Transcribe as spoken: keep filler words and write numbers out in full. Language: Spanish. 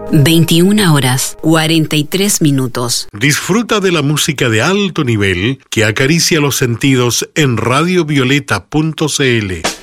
veintiuna horas, cuarenta y tres minutos. Disfruta de la música de alto nivel que acaricia los sentidos en radio violeta punto c l.